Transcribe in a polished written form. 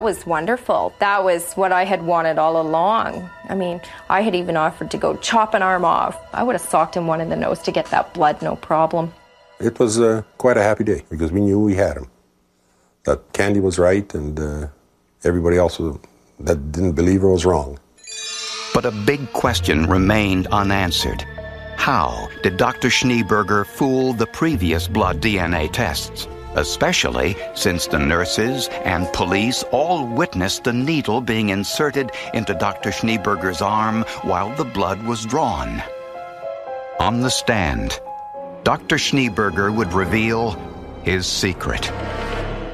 Was wonderful. That was what I had wanted all along. I mean, I had even offered to go chop an arm off. I would have socked him one in the nose to get that blood, no problem. It was quite a happy day because we knew we had him. That Candy was right and everybody else that didn't believe her was wrong. But a big question remained unanswered. How did Dr. Schneeberger fool the previous blood DNA tests? Especially since the nurses and police all witnessed the needle being inserted into Dr. Schneeberger's arm while the blood was drawn. On the stand, Dr. Schneeberger would reveal his secret.